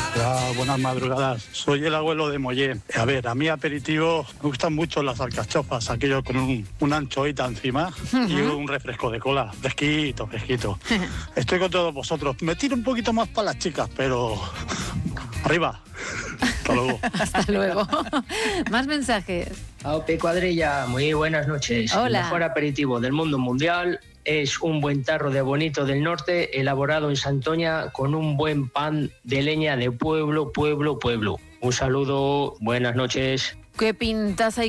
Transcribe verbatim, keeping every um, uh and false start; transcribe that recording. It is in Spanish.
Hola, buenas madrugadas. Soy el abuelo de Mollé. A ver, a mí aperitivo me gustan mucho las alcachofas, aquello con un, una anchoita encima uh-huh. y un refresco de cola, fresquito, fresquito. Estoy con todos vosotros. Me tiro un poquito más para las chicas, pero arriba. Hasta luego. Hasta luego. Más mensajes. Aupe cuadrilla, muy buenas noches. Hola. El mejor aperitivo del mundo mundial es un buen tarro de bonito del norte elaborado en Santoña con un buen pan de leña de pueblo, pueblo, pueblo. Un saludo, buenas noches. ¿Qué pintas hay